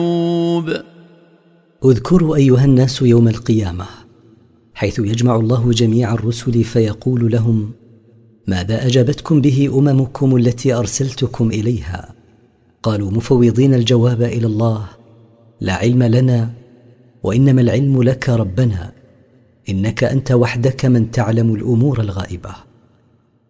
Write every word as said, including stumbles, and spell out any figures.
اذكروا أيها الناس يوم القيامة حيث يجمع الله جميع الرسل فيقول لهم: ماذا أجابتكم به أممكم التي أرسلتكم إليها؟ قالوا مفوضين الجواب إلى الله: لا علم لنا، وإنما العلم لك ربنا، إنك أنت وحدك من تعلم الأمور الغائبة.